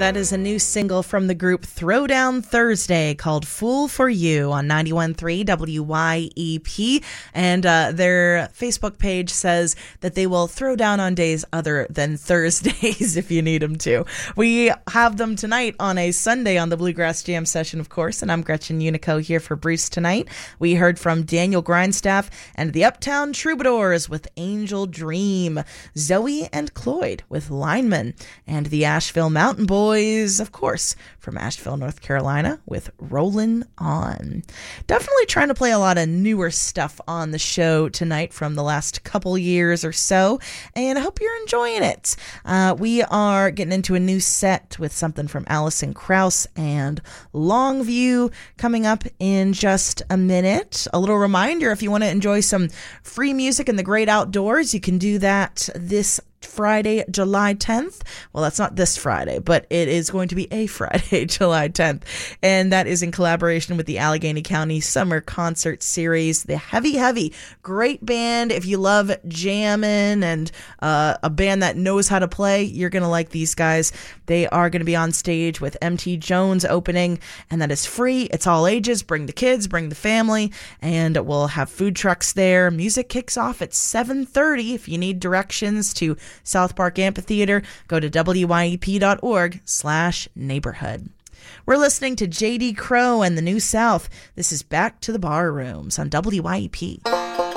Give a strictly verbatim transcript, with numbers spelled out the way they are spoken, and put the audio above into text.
That is a new single from the group Throwdown Thursday called Fool for You on ninety-one point three W Y E P. And uh, their Facebook page says that they will throw down on days other than Thursdays if you need them to. We have them tonight on a Sunday on the Bluegrass Jam session, of course. And I'm Gretchen Unico here for Bruce tonight. We heard from Daniel Grindstaff and the Uptown Troubadours with Angel Dream, Zoe and Cloyd with Lineman, and the Asheville Mountain Boys, of course, from Asheville, North Carolina, with Rollin' On. Definitely trying to play a lot of newer stuff on the show tonight from the last couple years or so, and I hope you're enjoying it. Uh, we are getting into a new set with something from Alison Krauss and Longview coming up in just a minute. A little reminder, if you want to enjoy some free music in the great outdoors, you can do that this Friday, July tenth. Well, that's not this Friday, but it is going to be a Friday, July tenth. And that is in collaboration with the Allegheny County Summer Concert Series. The Heavy Heavy, great band. If you love jamming and uh, a band that knows how to play, you're going to like these guys. They are going to be on stage with M T Jones opening, and that is free. It's all ages. Bring the kids, bring the family, and we'll have food trucks there. Music kicks off at seven thirty. If you need directions to South Park Amphitheater, go to W Y E P dot org slash neighborhood. We're listening to J D Crowe and the New South. This is Back to the Bar Rooms on W Y E P.